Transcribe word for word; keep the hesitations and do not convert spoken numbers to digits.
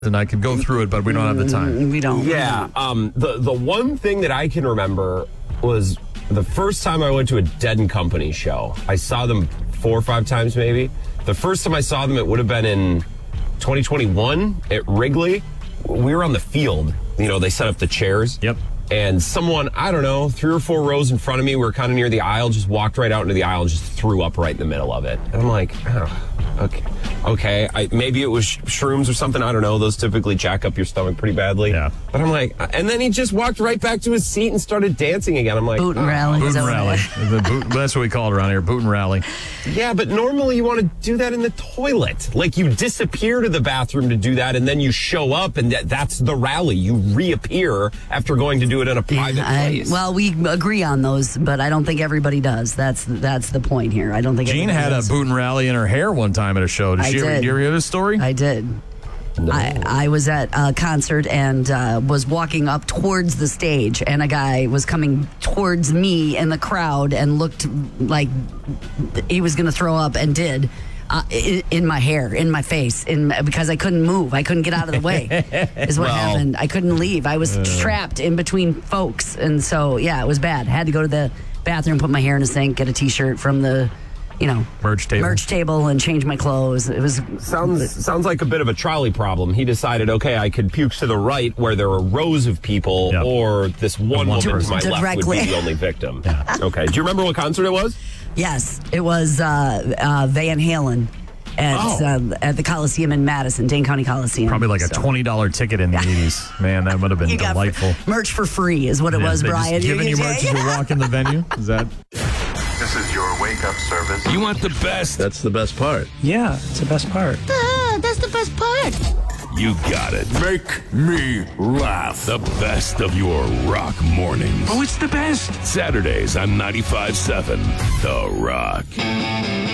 and I could go through it, but we don't have the time. We don't. Yeah. Um, the, the one thing that I can remember was the first time I went to a Dead and Company show. I saw them four or five times maybe. The first time I saw them, it would have been in twenty twenty-one at Wrigley. We were on the field. You know, they set up the chairs. Yep. And someone, I don't know, three or four rows in front of me, we were kind of near the aisle, just walked right out into the aisle and just threw up right in the middle of it. And I'm like, oh, okay. Okay, I, maybe it was sh- shrooms or something. I don't know. Those typically jack up your stomach pretty badly. Yeah. But I'm like, and then he just walked right back to his seat and started dancing again. I'm like, Boot and oh. rally. Boot Is and that what rally. it is? The boot, that's what we call it around here, boot and rally. Yeah, but normally you want to do that in the toilet. Like you disappear to the bathroom to do that, and then you show up, and that, that's the rally. You reappear after going to do it in a private I, place. well, we agree on those, but I don't think everybody does. That's that's the point here. I don't think Jean everybody had does. a boot and rally in her hair one time at a show. Did I she ever, did. did you ever hear this story? I did. No. I, I was at a concert and uh, was walking up towards the stage, and a guy was coming towards me in the crowd and looked like he was going to throw up, and did. Uh, in, in my hair, in my face, in because I couldn't move. I couldn't get out of the way, is what Well, happened. I couldn't leave. I was uh, trapped in between folks. And so, yeah, it was bad. Had to go to the bathroom, put my hair in a sink, get a T-shirt from the, you know, Merch table. merch table and change my clothes. It was Sounds sounds like a bit of a trolley problem. He decided, okay, I could puke to the right where there are rows of people, Yep. or this one one woman to person. my left would Directly. be the only victim. Okay. Do you remember what concert it was? Yes, it was uh, uh, Van Halen at Oh. uh, at the Coliseum in Madison, Dane County Coliseum. Probably like a So- twenty dollars ticket in the eighties. Man, that would have been You got delightful. merch for free is what it Yeah, was, they just Brian. giving you merch as you walk in the venue? Is that? This is your wake-up service. You want the best? That's the best part. Yeah, it's the best part. You got it. Make me laugh. The best of your rock mornings. Oh, it's the best. Saturdays on ninety-five seven The Rock.